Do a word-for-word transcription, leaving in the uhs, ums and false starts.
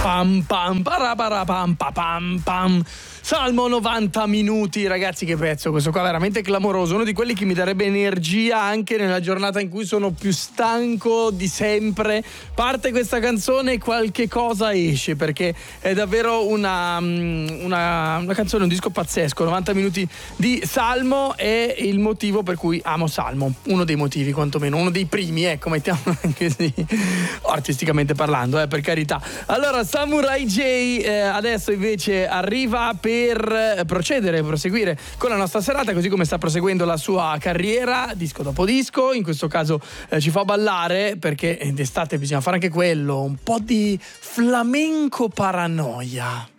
Pam pam parapara pam pa pam pam. Salmo novanta minuti, ragazzi, che pezzo questo qua, veramente clamoroso, uno di quelli che mi darebbe energia anche nella giornata in cui sono più stanco di sempre. Parte questa canzone e qualche cosa esce, perché è davvero una, una, una canzone, un disco pazzesco. Novanta minuti di Salmo è il motivo per cui amo Salmo, uno dei motivi quantomeno, uno dei primi, ecco, mettiamolo così, artisticamente parlando, eh, per carità. Allora, Samurai J eh, adesso invece arriva per procedere, proseguire con la nostra serata, così come sta proseguendo la sua carriera disco dopo disco. In questo caso eh, ci fa ballare, perché d'estate bisogna fare anche quello, un po' di flamenco paranoia.